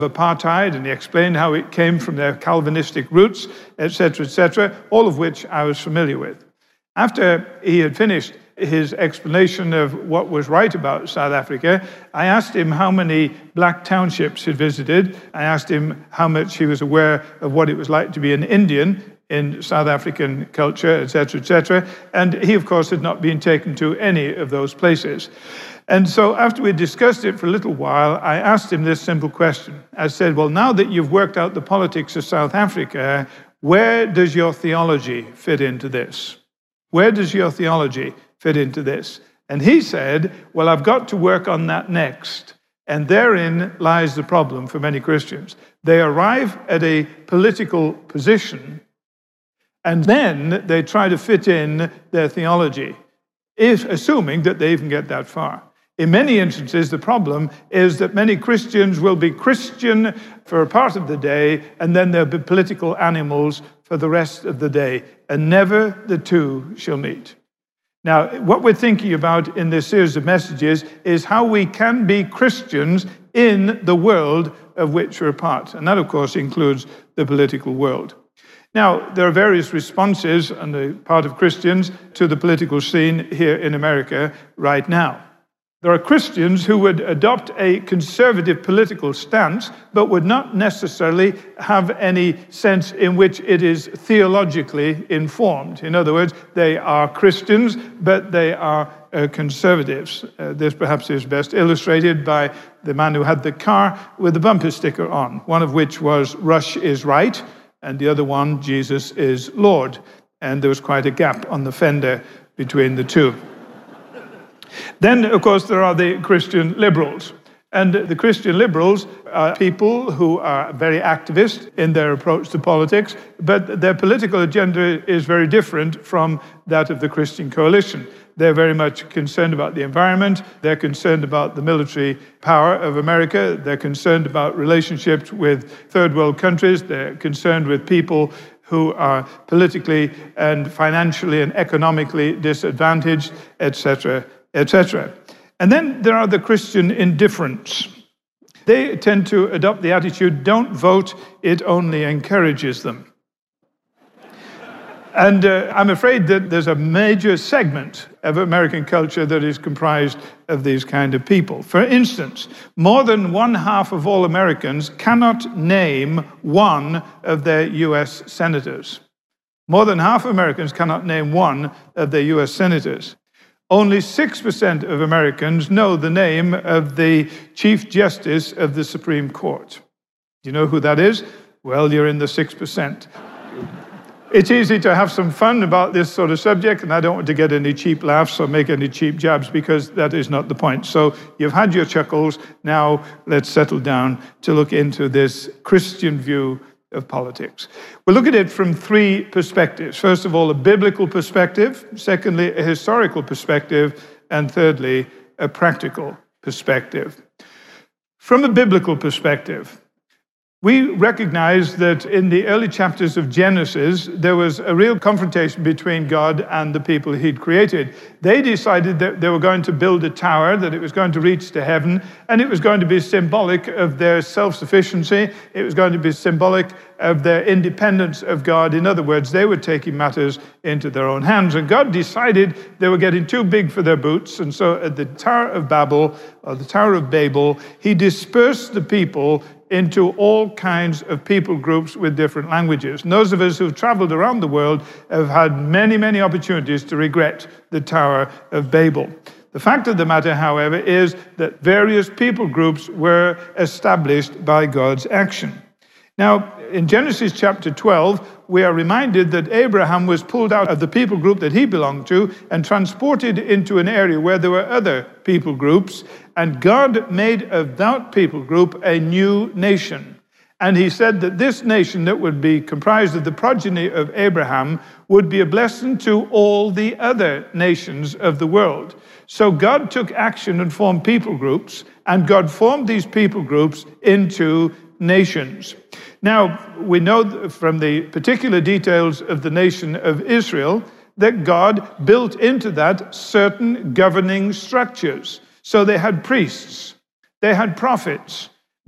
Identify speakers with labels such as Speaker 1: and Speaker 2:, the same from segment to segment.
Speaker 1: apartheid, and he explained how it came from their Calvinistic roots, etc., all of which I was familiar with. After he had finished his explanation of what was right about South Africa, I asked him how many black townships he'd visited. I asked him how much he was aware of what it was like to be an Indian in South African culture, etc., and he, of course, had not been taken to any of those places. And so after we discussed it for a little while, I asked him this simple question. I said, well, now that you've worked out the politics of South Africa, where does your theology fit into this? Where does your theology fit into this? And he said, well, I've got to work on that next. And therein lies the problem for many Christians. They arrive at a political position, and then they try to fit in their theology, assuming that they even get that far. In many instances, the problem is that many Christians will be Christian for a part of the day, and then they'll be political animals for the rest of the day, and never the two shall meet. Now, what we're thinking about in this series of messages is how we can be Christians in the world of which we're a part. And that, of course, includes the political world. Now, there are various responses on the part of Christians to the political scene here in America right now. There are Christians who would adopt a conservative political stance, but would not necessarily have any sense in which it is theologically informed. In other words, they are Christians, but they are conservatives. This perhaps is best illustrated by the man who had the car with the bumper sticker on, one of which was "Rush is right," and the other one, "Jesus is Lord." And there was quite a gap on the fender between the two. Then, of course, there are the Christian liberals. And the Christian liberals are people who are very activist in their approach to politics, but their political agenda is very different from that of the Christian coalition. They're very much concerned about the environment. They're concerned about the military power of America. They're concerned about relationships with third world countries. They're concerned with people who are politically and financially and economically disadvantaged, etc., etc. And then there are the Christian indifferents. They tend to adopt the attitude, don't vote, it only encourages them. And I'm afraid that there's a major segment of American culture that is comprised of these kind of people. For instance, more than 1/2 of all Americans cannot name one of their U.S. senators. More than half of Americans cannot name one of their U.S. senators. Only 6% of Americans know the name of the Chief Justice of the Supreme Court. Do you know who that is? Well, you're in the 6%. It's easy to have some fun about this sort of subject, and I don't want to get any cheap laughs or make any cheap jabs, because that is not the point. So you've had your chuckles. Now let's settle down to look into this Christian view of politics. We'll look at it from 3 perspectives. First of all, a biblical perspective. Secondly, a historical perspective. And thirdly, a practical perspective. From a biblical perspective, we recognize that in the early chapters of Genesis, there was a real confrontation between God and the people he'd created. They decided that they were going to build a tower, that it was going to reach to heaven, and it was going to be symbolic of their self-sufficiency. It was going to be symbolic of their independence of God. In other words, they were taking matters into their own hands. And God decided they were getting too big for their boots. And so at the Tower of Babel, or the Tower of Babel, he dispersed the people into all kinds of people groups with different languages. And those of us who've traveled around the world have had many, many opportunities to regret the Tower of Babel. The fact of the matter, however, is that various people groups were established by God's action. Now, in Genesis chapter 12, we are reminded that Abraham was pulled out of the people group that he belonged to and transported into an area where there were other people groups, and God made of that people group a new nation. And he said that this nation that would be comprised of the progeny of Abraham would be a blessing to all the other nations of the world. So God took action and formed people groups, and God formed these people groups into nations. Now, we know from the particular details of the nation of Israel that God built into that certain governing structures. So they had priests, they had prophets,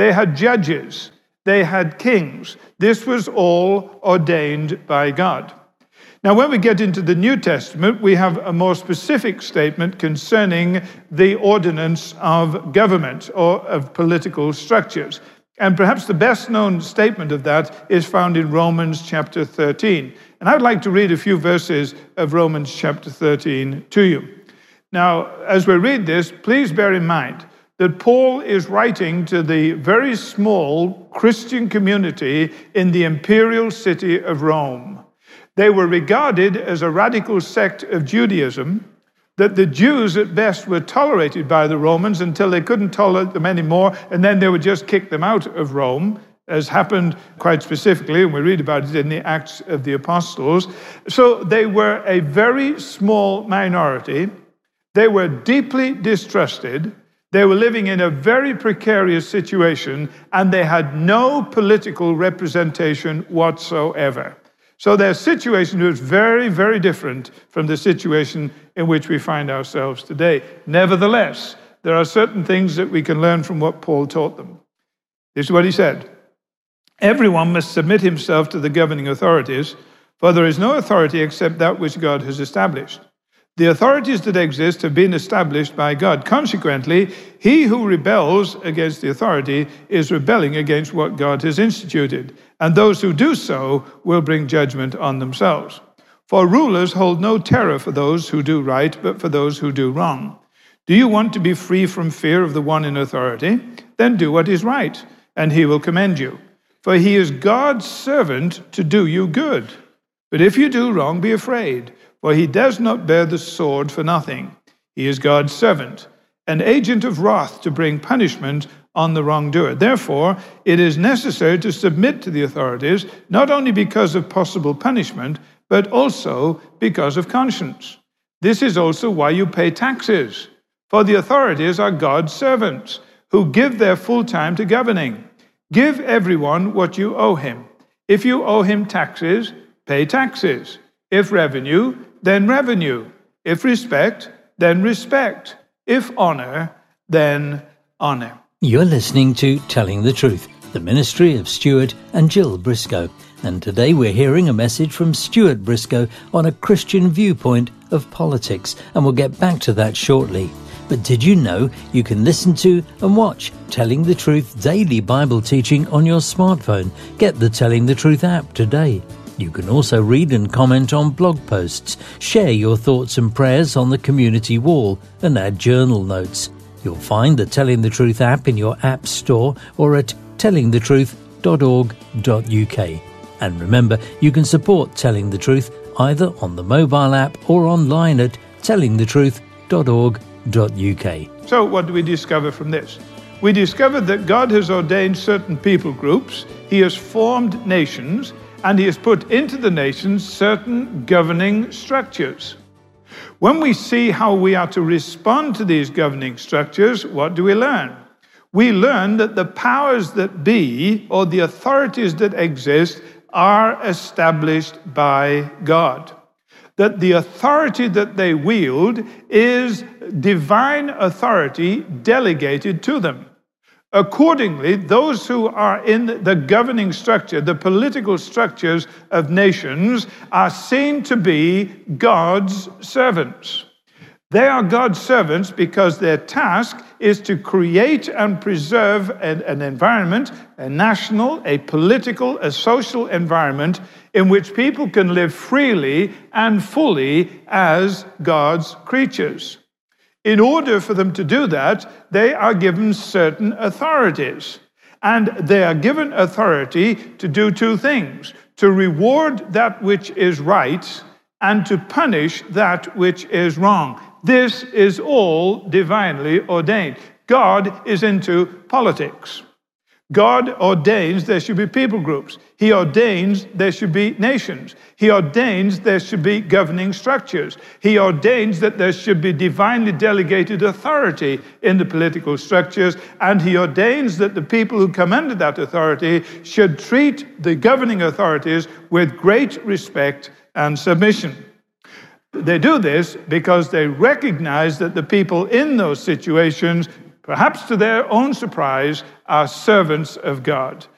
Speaker 1: They had judges. They had kings. This was all ordained by God. Now, when we get into the New Testament, we have a more specific statement concerning the ordinance of government or of political structures. And perhaps the best known statement of that is found in Romans chapter 13. And I would like to read a few verses of Romans chapter 13 to you. Now, as we read this, please bear in mind that Paul is writing to the very small Christian community in the imperial city of Rome. They were regarded as a radical sect of Judaism, that the Jews at best were tolerated by the Romans until they couldn't tolerate them anymore, and then they would just kick them out of Rome, as happened quite specifically, and we read about it in the Acts of the Apostles. So they were a very small minority. They were deeply distrusted. They were living in a very precarious situation, and they had no political representation whatsoever. So their situation was very, very different from the situation in which we find ourselves today. Nevertheless, there are certain things that we can learn from what Paul taught them. This is what he said. Everyone must submit himself to the governing authorities, for there is no authority except that which God has established. The authorities that exist have been established by God. Consequently, he who rebels against the authority is rebelling against what God has instituted, and those who do so will bring judgment on themselves. For rulers hold no terror for those who do right, but for those who do wrong. Do you want to be free from fear of the one in authority? Then do what is right, and he will commend you. For he is God's servant to do you good. But if you do wrong, be afraid. For he does not bear the sword for nothing. He is God's servant, an agent of wrath to bring punishment on the wrongdoer. Therefore, it is necessary to submit to the authorities, not only because of possible punishment, but also because of conscience. This is also why you pay taxes, for the authorities are God's servants, who give their full time to governing. Give everyone what you owe him. If you owe him taxes, pay taxes. If revenue, then revenue. If respect, then respect. If honor, then honor.
Speaker 2: You're listening to Telling the Truth, the ministry of Stuart and Jill Briscoe. And today we're hearing a message from Stuart Briscoe on a Christian viewpoint of politics. And we'll get back to that shortly. But did you know you can listen to and watch Telling the Truth daily Bible teaching on your smartphone? Get the Telling the Truth app today. You can also read and comment on blog posts, share your thoughts and prayers on the community wall, and add journal notes. You'll find the Telling the Truth app in your app store or at tellingthetruth.org.uk. And remember, you can support Telling the Truth either on the mobile app or online at tellingthetruth.org.uk.
Speaker 1: So what do we discover from this? We discover that God has ordained certain people groups. He has formed nations, and he has put into the nations certain governing structures. When we see how we are to respond to these governing structures, what do we learn? We learn that the powers that be, or the authorities that exist, are established by God. That the authority that they wield is divine authority delegated to them. Accordingly, those who are in the governing structure, the political structures of nations, are seen to be God's servants. They are God's servants because their task is to create and preserve an environment, a national, a political, a social environment in which people can live freely and fully as God's creatures. In order for them to do that, they are given certain authorities. And they are given authority to do two things: to reward that which is right and to punish that which is wrong. This is all divinely ordained. God is into politics. God ordains there should be people groups. He ordains there should be nations. He ordains there should be governing structures. He ordains that there should be divinely delegated authority in the political structures, and he ordains that the people who come under that authority should treat the governing authorities with great respect and submission. They do this because they recognize that the people in those situations perhaps to their own surprise, are servants of God.